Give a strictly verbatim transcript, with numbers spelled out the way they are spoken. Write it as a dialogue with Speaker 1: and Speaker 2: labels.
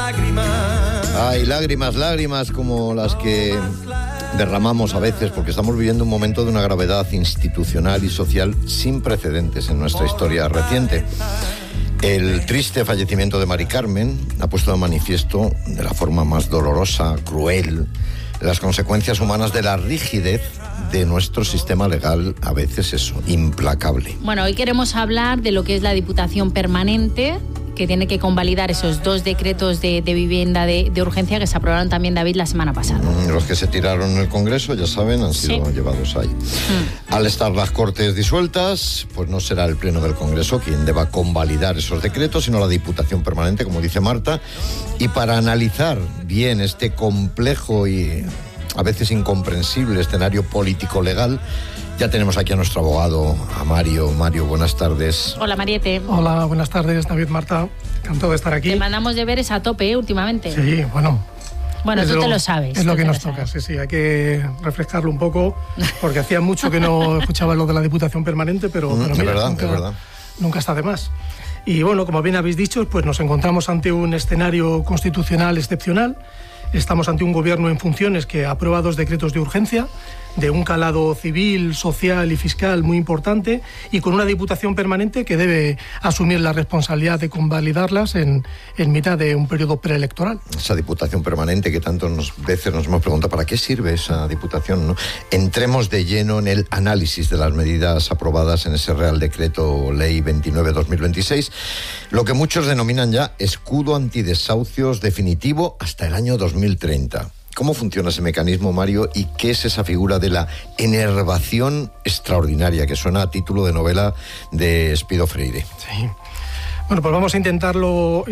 Speaker 1: lágrimas.
Speaker 2: Hay lágrimas, lágrimas como las que derramamos a veces porque estamos viviendo un momento de una gravedad institucional y social sin precedentes en nuestra historia reciente. El triste fallecimiento de Mari Carmen ha puesto de manifiesto de la forma más dolorosa, cruel, las consecuencias humanas de la rigidez de nuestro sistema legal, a veces eso, implacable.
Speaker 3: Bueno, hoy queremos hablar de lo que es la Diputación Permanente, que tiene que convalidar esos dos decretos de, de vivienda de, de urgencia que se aprobaron también, David, la semana pasada.
Speaker 2: Mm, los que se tiraron en el Congreso, ya saben, han sido sí. llevados ahí. Mm. Al estar las Cortes disueltas, pues no será el Pleno del Congreso quien deba convalidar esos decretos, sino la Diputación Permanente, como dice Marta. Y para analizar bien este complejo y a veces incomprensible escenario político-legal, ya tenemos aquí a nuestro abogado, a Mario. Mario, buenas tardes.
Speaker 3: Hola, Mariette.
Speaker 4: Hola, buenas tardes, David, Marta. Encantado de estar aquí.
Speaker 3: Te mandamos deberes a tope, ¿eh? Últimamente.
Speaker 4: Sí, bueno.
Speaker 3: Bueno, tú
Speaker 4: lo,
Speaker 3: te lo sabes.
Speaker 4: Es lo que nos toca, sí, sí. Hay que refrescarlo un poco, porque hacía mucho que no escuchaba lo de la Diputación Permanente, pero,
Speaker 2: mm,
Speaker 4: pero
Speaker 2: es
Speaker 4: mira,
Speaker 2: verdad,
Speaker 4: nunca,
Speaker 2: es verdad.
Speaker 4: nunca está de más. Y bueno, como bien habéis dicho, pues nos encontramos ante un escenario constitucional excepcional. Estamos ante un gobierno en funciones que aprueba dos decretos de urgencia, de un calado civil, social y fiscal muy importante, y con una Diputación Permanente que debe asumir la responsabilidad de convalidarlas en, en mitad de un periodo preelectoral.
Speaker 2: Esa Diputación Permanente que tantas veces nos hemos preguntado ¿para qué sirve esa Diputación?, ¿no? Entremos de lleno en el análisis de las medidas aprobadas en ese Real Decreto Ley veintinueve barra dos mil veintiséis, lo que muchos denominan ya escudo antidesahucios definitivo hasta el año dos mil treinta. ¿Cómo funciona ese mecanismo, Mario? ¿Y qué es esa figura de la enervación extraordinaria que suena a título de novela de Espido Freire?
Speaker 4: Sí. Bueno, pues vamos a intentarlo